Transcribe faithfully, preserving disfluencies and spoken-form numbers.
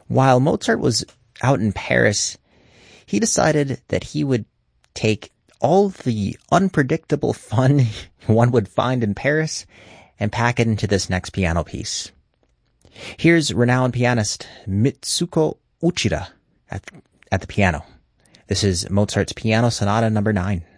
While Mozart was out in Paris, he decided that he would take all the unpredictable fun one would find in Paris and pack it into this next piano piece. Here's renowned pianist Mitsuko Uchida at, at the piano. This is Mozart's Piano Sonata number nine.